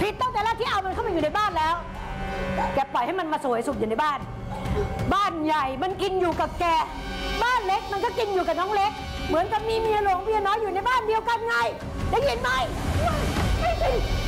ผิดตั้งแต่แรกที่เอามันเข้ามาอยู่ในบ้านแล้วแกปล่อยให้มันมาสวยสุขอยู่ในบ้านบ้านใหญ่มันกินอยู่กับแกบ้านเล็กมันก็กินอยู่กับน้องเล็กเหมือนกับมีเมียหลวงเมียน้อยอยู่ในบ้านเดียวกันไงได้ยินไหมไม่